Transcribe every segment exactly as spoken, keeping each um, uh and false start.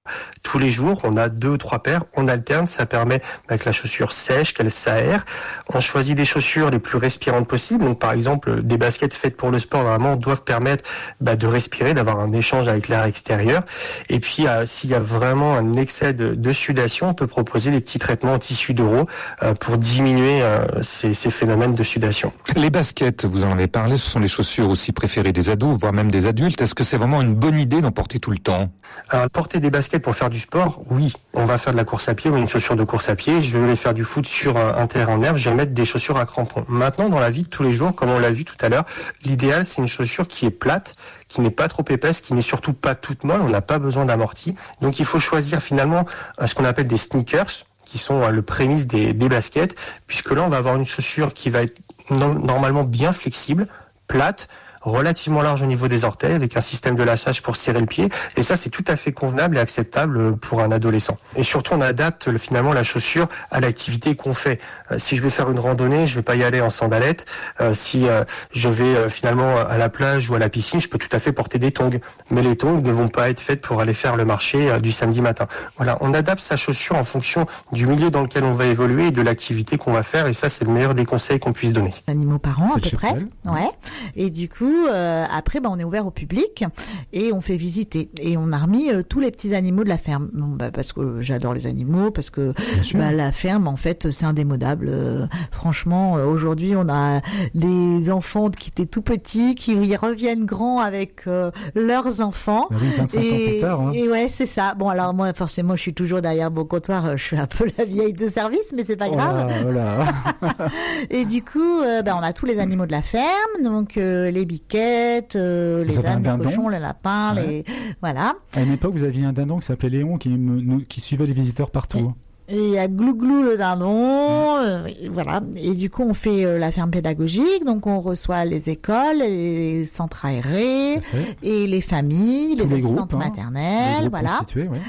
Tous les jours, on a deux ou trois paires, on alterne, ça permet bah, que la chaussure sèche, qu'elle s'aère. On choisit des chaussures les plus respirantes possibles. Donc, par exemple, des baskets faites pour le sport, vraiment, doivent permettre bah, de respirer, d'avoir un échange avec l'air extérieur. Et puis, euh, s'il y a vraiment un excès de, de sudation, on peut proposer des petits traitements en tissu d'euro euh, pour diminuer euh, ces, ces phénomènes de sudation. Les baskets, vous en avez parlé, ce sont les chaussures aussi préférées des ados, voire même des adultes. Est-ce que c'est vraiment une bonne idée d'en porter tout le temps ? Alors, porter des baskets pour faire du sport, oui. On va faire de la course à pied ou une chaussure de course à pied. Je vais faire du foot sur un terrain en herbe. Je vais mettre des chaussures à crampons. Maintenant, dans la vie de tous les jours, comme on l'a vu tout à l'heure, l'idéal, c'est une chaussure qui est plate, qui n'est pas trop épaisse, qui n'est surtout pas toute molle. On n'a pas besoin d'amorti. Donc, il faut choisir finalement ce qu'on appelle des sneakers, qui sont le prémisse des, des baskets, puisque là, on va avoir une chaussure qui va être no- normalement bien flexible, plate, relativement large au niveau des orteils, avec un système de laçage pour serrer le pied. Et ça, c'est tout à fait convenable et acceptable pour un adolescent. Et surtout, on adapte finalement la chaussure à l'activité qu'on fait. Euh, si je vais faire une randonnée, je vais pas y aller en sandalettes. Euh, si euh, je vais euh, finalement à la plage ou à la piscine, je peux tout à fait porter des tongs. Mais les tongs ne vont pas être faites pour aller faire le marché euh, du samedi matin. Voilà, on adapte sa chaussure en fonction du milieu dans lequel on va évoluer et de l'activité qu'on va faire. Et ça, c'est le meilleur des conseils qu'on puisse donner. Animaux par an, à peu près. Cheptel. Ouais. Et du coup, Euh, après, bah, on est ouvert au public et on fait visiter. Et on a remis euh, tous les petits animaux de la ferme. Bon, bah, parce que j'adore les animaux, parce que bah, la ferme, en fait, c'est indémodable. Euh, franchement, euh, aujourd'hui, on a des enfants qui étaient tout petits, qui y reviennent grands avec euh, leurs enfants. Bah oui, vingt-cinq et, ans plus tard. Hein. Et ouais, c'est ça. Bon, alors moi, forcément, je suis toujours derrière mon comptoir. Je suis un peu la vieille de service, mais c'est pas Oh grave. là, oh là. Et du coup, euh, bah, on a tous les animaux de la ferme, donc euh, les biquettes, euh, les avez un ânes, les dindon cochons, les lapins, Ouais. les voilà. À une époque, vous aviez un dindon qui s'appelait Léon qui, me- nous- qui suivait les visiteurs partout. Et il y a Glouglou le dindon, euh, et voilà. Et du coup, on fait euh, la ferme pédagogique, donc on reçoit les écoles, les centres aérés, Tout à fait. et les familles, Tous les les assistantes groupes, hein. maternelles, Les groupes voilà. constitués, ouais.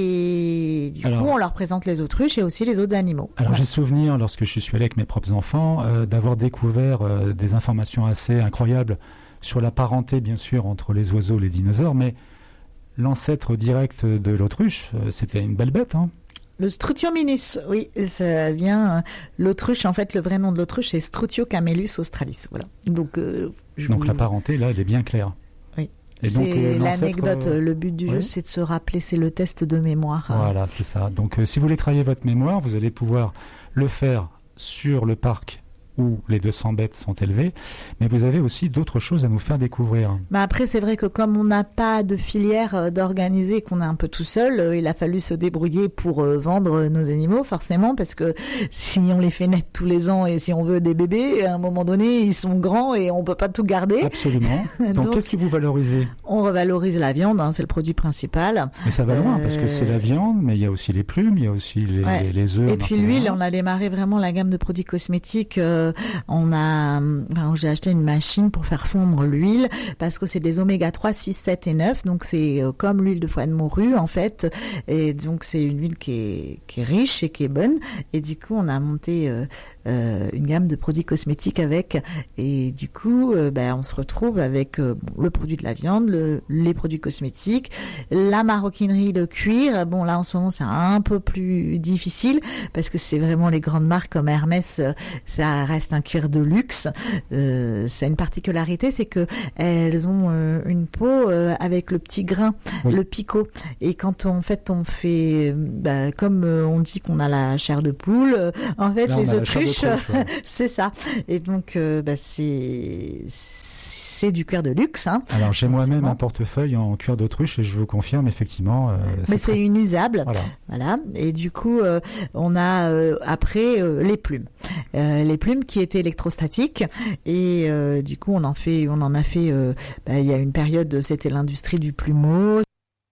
Et du Alors- coup, on leur présente les autruches et aussi les autres animaux. Alors Voilà. j'ai souvenir, lorsque je suis allé avec mes propres enfants, euh, d'avoir découvert euh, des informations assez incroyables sur la parenté, bien sûr, entre les oiseaux et les dinosaures, mais l'ancêtre direct de l'autruche, euh, c'était une belle bête, hein. Le Strutiominus, oui, ça vient. euh, L'autruche, en fait, le vrai nom de l'autruche, c'est Strutiocamelus australis. Voilà. Donc, euh, je Donc vous- la parenté, là, elle est bien claire. Oui. Et donc, C'est euh, l'ancêtre, l'anecdote. euh, Le but du jeu, oui. c'est de se rappeler. C'est le test de mémoire. Voilà, c'est ça. Donc euh, si vous voulez travailler votre mémoire, vous allez pouvoir le faire sur le parc où les deux cents bêtes sont élevées, mais vous avez aussi d'autres choses à nous faire découvrir. Bah après, c'est vrai que comme on n'a pas de filière euh, d'organiser, qu'on est un peu tout seul, euh, il a fallu se débrouiller pour euh, vendre nos animaux, forcément, parce que si on les fait naître tous les ans et si on veut des bébés, à un moment donné, ils sont grands et on peut pas tout garder. Absolument. Donc, Donc- qu'est-ce que vous valorisez? On revalorise la viande, hein, c'est le produit principal. Mais ça va loin, Euh, parce que c'est la viande, mais il y a aussi les plumes, il y a aussi les, Ouais. les œufs. Et en puis artisanat. l'huile, on a démarré vraiment la gamme de produits cosmétiques. Euh, on a, enfin, j'ai acheté une machine pour faire fondre l'huile parce que c'est des oméga trois, six, sept et neuf. Donc c'est euh, comme l'huile de foie de morue en fait. Et donc c'est une huile qui est, qui est riche et qui est bonne. Et du coup, on a monté euh, euh, une gamme de produits cosmétiques avec. Et du coup, euh, ben, on se retrouve avec euh, bon, le produit de la viande, le, les produits cosmétiques, la maroquinerie, le cuir. Bon là en ce moment c'est un peu plus difficile parce que c'est vraiment les grandes marques comme Hermès, euh, ça reste un cuir de luxe. Euh, ça a une particularité, c'est que elles ont euh, une peau euh, avec le petit grain, Oui. le picot. Et quand on, en fait on fait, euh, bah, comme euh, on dit qu'on a la chair de poule, euh, en fait Là, on les a la chair autruches, d'autruche, ouais. c'est ça. Et donc euh, bah, c'est c'est du cuir de luxe, hein. Alors j'ai moi-même forcément. un portefeuille en cuir d'autruche et je vous confirme effectivement. Euh, Mais très- c'est inusable. Voilà. Voilà. Et du coup, euh, on a euh, après euh, les plumes, euh, les plumes qui étaient électrostatiques. Et euh, du coup, on en fait, on en a fait. euh, bah, il y a une période, c'était l'industrie du plumeau.